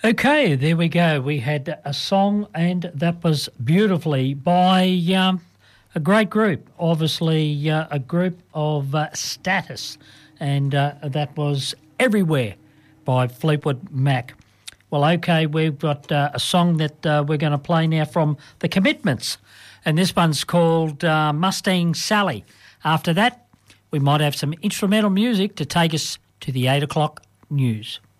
Okay, there we go. We had a song, and that was beautifully by a great group, obviously a group of Status, and that was Everywhere by Fleetwood Mac. Well, okay, we've got a song that we're going to play now from The Commitments, and this one's called Mustang Sally. After that, we might have some instrumental music to take us to the 8 o'clock news.